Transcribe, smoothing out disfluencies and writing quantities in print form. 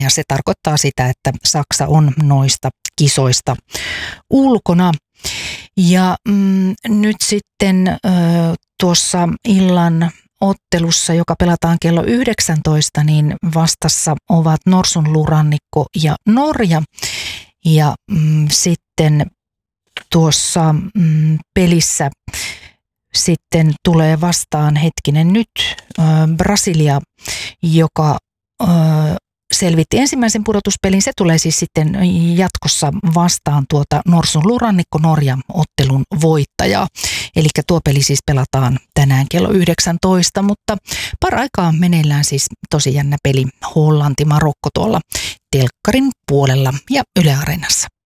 Ja se tarkoittaa sitä, että Saksa on noista kisoista ulkona. Ja nyt sitten tuossa illan ottelussa, joka pelataan kello 19, niin vastassa ovat Norsunluurannikko ja Norja. Ja sitten tuossa pelissä sitten tulee vastaan Brasilia, joka selvitti ensimmäisen pudotuspelin. Se tulee siis sitten jatkossa vastaan tuota Norsunluurannikko Norjan ottelun voittajaa. Eli tuo peli siis pelataan tänään kello 19, mutta paraikaa meneillään siis tosi jännä peli Hollanti-Marokko tuolla telkkarin puolella ja Yle Areenassa.